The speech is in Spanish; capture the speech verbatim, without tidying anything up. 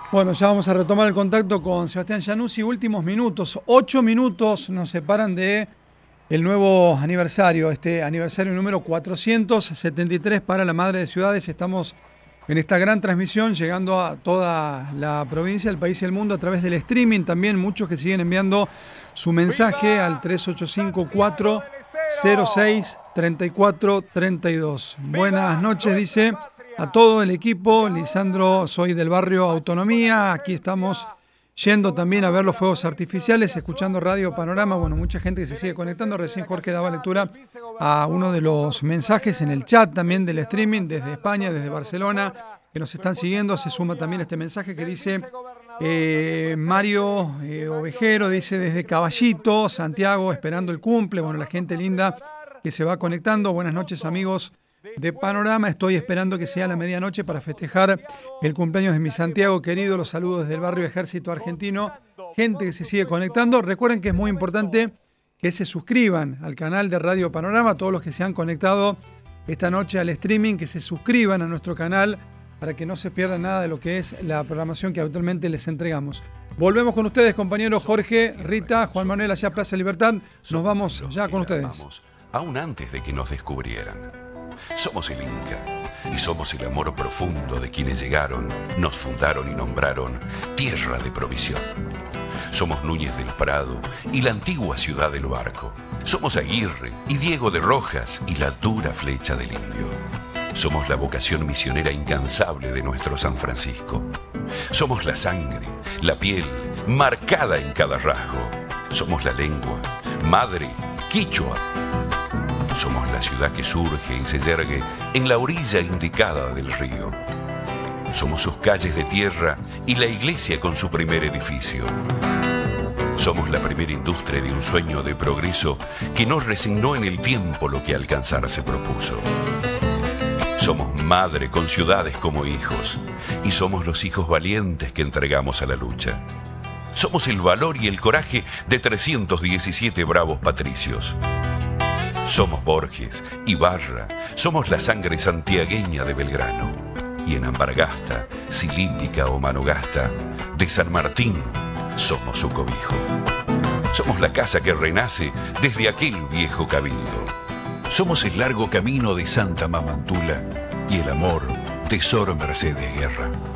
Bueno, ya vamos a retomar el contacto con Sebastián Januzzi. Últimos minutos, ocho minutos nos separan de el nuevo aniversario, este aniversario número cuatrocientos setenta y tres para la Madre de Ciudades. Estamos en esta gran transmisión llegando a toda la provincia, el país y el mundo a través del streaming. También muchos que siguen enviando su mensaje al tres ocho cinco, cuatro cero seis, tres cuatro tres dos. Buenas noches, dice a todo el equipo. Lisandro, soy del barrio Autonomía. Aquí estamos yendo también a ver los fuegos artificiales, escuchando Radio Panorama. Bueno, mucha gente que se sigue conectando. Recién Jorge daba lectura a uno de los mensajes en el chat también del streaming desde España, desde Barcelona, que nos están siguiendo. Se suma también este mensaje que dice eh, Mario eh, Ovejero, dice desde Caballito, Santiago, esperando el cumple. Bueno, la gente linda que se va conectando. Buenas noches, amigos de Panorama. Estoy esperando que sea la medianoche para festejar el cumpleaños de mi Santiago querido. Los saludos desde el barrio Ejército Argentino. Gente que se sigue conectando. Recuerden que es muy importante que se suscriban al canal de Radio Panorama. Todos los que se han conectado esta noche al streaming, que se suscriban a nuestro canal para que no se pierda nada de lo que es la programación que habitualmente les entregamos. Volvemos con ustedes, compañeros Jorge, Rita, Juan Manuel, allá Plaza Libertad. Nos vamos ya con ustedes. Aún antes de que nos descubrieran. Somos el Inca y somos el amor profundo de quienes llegaron, nos fundaron y nombraron tierra de provisión. Somos Núñez del Prado y la antigua ciudad del Barco. Somos Aguirre y Diego de Rojas y la dura flecha del Indio. Somos la vocación misionera incansable de nuestro San Francisco. Somos la sangre, la piel, marcada en cada rasgo. Somos la lengua, madre, quichua. Somos la ciudad que surge y se yergue en la orilla indicada del río. Somos sus calles de tierra y la iglesia con su primer edificio. Somos la primera industria de un sueño de progreso que no resignó en el tiempo lo que alcanzar se propuso. Somos madre con ciudades como hijos y somos los hijos valientes que entregamos a la lucha. Somos el valor y el coraje de trescientos diecisiete bravos patricios. Somos Borges, Ibarra, somos la sangre santiagueña de Belgrano. Y en Ambargasta, Cilípica o Manogasta, de San Martín, somos su cobijo. Somos la casa que renace desde aquel viejo cabildo. Somos el largo camino de Santa Mamantula y el amor, tesoro Mercedes Guerra.